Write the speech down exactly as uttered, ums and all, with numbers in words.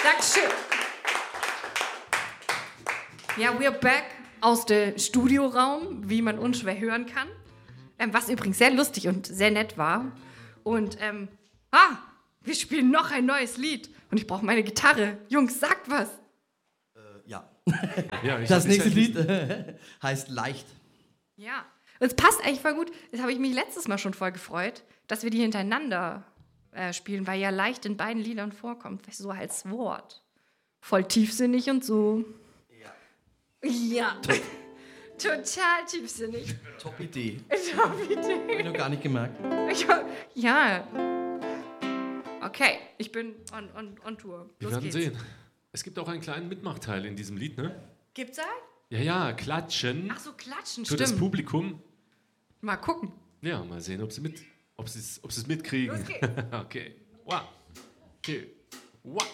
Dankeschön. Ja, we're back aus dem Studioraum, wie man unschwer hören kann. Ähm, was übrigens sehr lustig und sehr nett war. Und, ähm, ah, wir spielen noch ein neues Lied. Und ich brauche meine Gitarre. Jungs, sagt was. Äh, ja. ja ich das nächste Lied heißt Leicht. Ja, und es passt eigentlich voll gut. Das habe ich mich letztes Mal schon voll gefreut, dass wir die hintereinander äh, spielen, weil ja leicht in beiden Liedern vorkommt, so als Wort. Voll tiefsinnig und so. Ja. Ja. Total tiefsinnig. Top Idee. Top Idee. Hab ich noch gar nicht gemerkt. Ich, ja. Okay, ich bin on, on, on Tour. Wir Los werden geht's. sehen. Es gibt auch einen kleinen Mitmachteil in diesem Lied, ne? Gibt's einen? Ja, ja, klatschen. Ach so, klatschen, für stimmt. das Publikum. Mal gucken. Ja, mal sehen, ob sie mit, ob sie es, ob sie es mitkriegen. Los geht's. Okay. One, two, one.